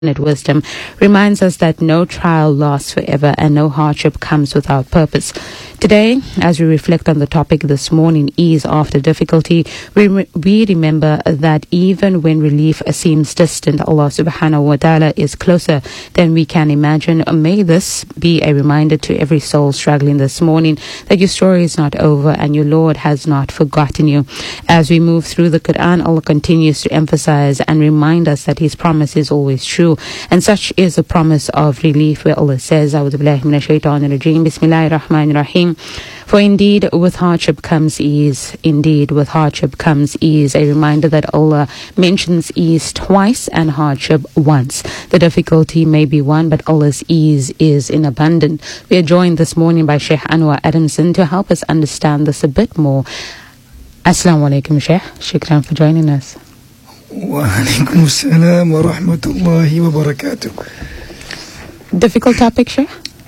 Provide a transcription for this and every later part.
wisdom reminds us that no trial lasts forever and no hardship comes without purpose. Today, as we reflect on the topic this morning, ease after difficulty, we remember that even when relief seems distant, Allah subhanahu wa ta'ala is closer than we can imagine. May this be a reminder to every soul struggling this morning that your story is not over and your Lord has not forgotten you. As we move through the Quran, Allah continues to emphasize and remind us that His promise is always true. And such is the promise of relief where Allah says, A'udhu billahi minash shaitanir rajeem, Bismillahir Rahmanir Rahim. For indeed with hardship comes ease. Indeed with hardship comes ease. A reminder that Allah mentions ease twice and hardship once. The difficulty may be one, but Allah's ease is in abundance. We are joined this morning by Sheikh Anwar Adamson to help us understand this a bit more. Assalamu alaikum, Sheikh. Shukran for joining us. Wa alaikum assalam wa rahmatullahi wa barakatuh. Difficult topic, Sheikh?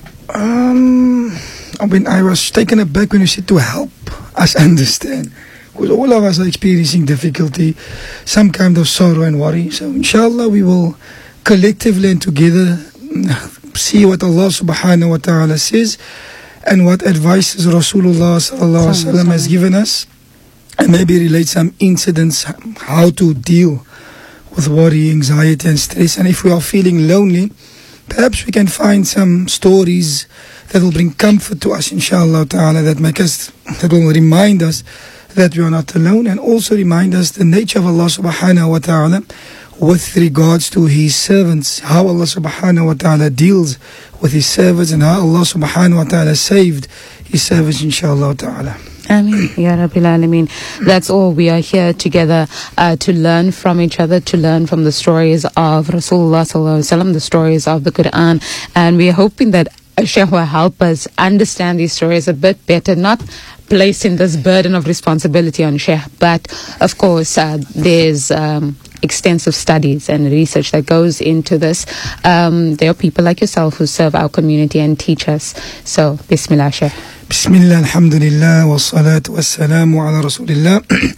I was taken aback when you said to help us understand. Because all of us are experiencing difficulty, some kind of sorrow and worry. So inshallah we will collectively and together see what Allah subhanahu wa ta'ala says and what advices Rasulullah sallallahu alaihi wasallam has given us. And maybe relate some incidents, how to deal with worry, anxiety and stress. And if we are feeling lonely, perhaps we can find some stories that will bring comfort to us, inshallah ta'ala, that will remind us that we are not alone, and also remind us the nature of Allah subhanahu wa ta'ala with regards to His servants, how Allah subhanahu wa ta'ala deals with His servants, and how Allah subhanahu wa ta'ala saved His servants, inshallah ta'ala. Ameen. Ya Rabbil Alameen. That's all. We are here together to learn from each other, to learn from the stories of Rasulullah sallallahu alaihi wasallam, the stories of the Quran, and we are hoping that Sheikh will help us understand these stories a bit better, not placing this burden of responsibility on Sheikh, but of course there's extensive studies and research that goes into this. There are people like yourself who serve our community and teach us. So, Bismillah, Sheikh. Bismillah, alhamdulillah, wa salatu wa salamu ala rasulillah.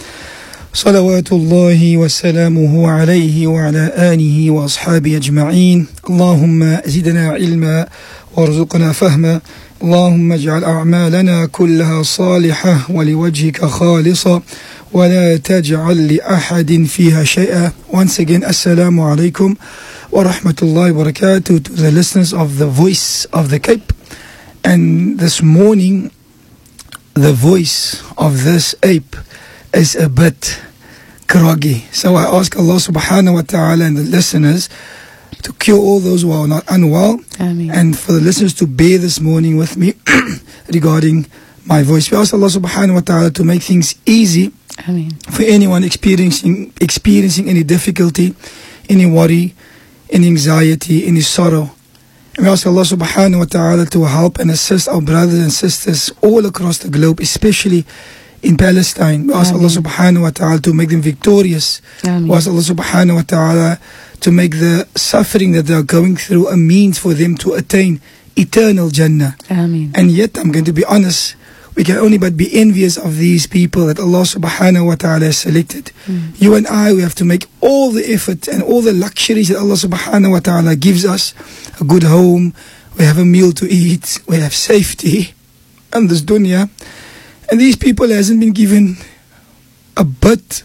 Salawatullahi wa salamuhu alayhi wa ala alihi wa ashabi ajma'in. Allahumma zidna ilma warzuqna fahma. اللهم اجعل أعمالنا كلها صالحة ولوجهك خالصة ولا تجعل لأحد فيها شيئا. Once again, Assalamu alaikum wa rahmatullahi wa barakatuh to the listeners of the Voice of the Cape. And this morning, the voice of this ape is a bit groggy. So I ask Allah subhanahu wa ta'ala and the listeners to cure all those who are not unwell. Ameen. And for the listeners to bear this morning with me regarding my voice. We ask Allah subhanahu wa ta'ala to make things easy. Ameen. For anyone experiencing any difficulty, any worry, any anxiety, any sorrow. And we ask Allah subhanahu wa ta'ala to help and assist our brothers and sisters all across the globe, especially in Palestine. We ask Allah subhanahu wa ta'ala to make them victorious. Ameen. We ask Allah subhanahu wa ta'ala to make the suffering that they are going through a means for them to attain eternal Jannah. Ameen. And yet, I'm going to be honest, we can only but be envious of these people that Allah subhanahu wa ta'ala has selected. You and I, we have to make all the effort and all the luxuries that Allah subhanahu wa ta'ala gives us. A good home, we have a meal to eat, we have safety in this dunya. And these people hasn't been given a bit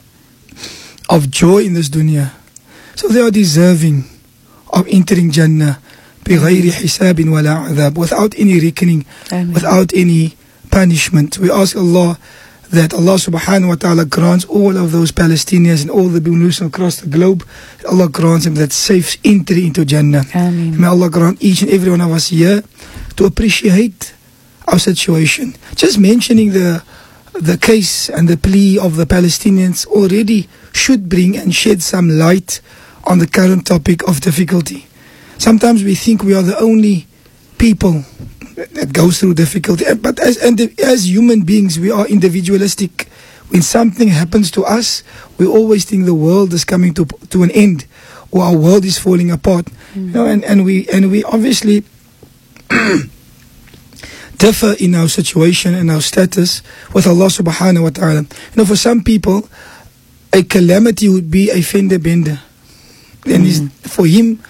of joy in this dunya. So they are deserving of entering Jannah بغير حساب ولا عذاب, without any reckoning, Ameen. without any punishment. We ask Allah that Allah subhanahu wa ta'ala grants all of those Palestinians and all the Muslims across the globe, Allah grants them that safe entry into Jannah. Ameen. May Allah grant each and every one of us here to appreciate our situation. Just mentioning the case and the plea of the Palestinians already should bring and shed some light on the current topic of difficulty. Sometimes we think we are the only people that goes through difficulty, but as human beings, we are individualistic. When something happens to us, we always think the world is coming to an end, or our world is falling apart. You know, and we obviously differ in our situation and our status with Allah subhanahu wa ta'ala. You know, for some people, a calamity would be a fender bender. then for him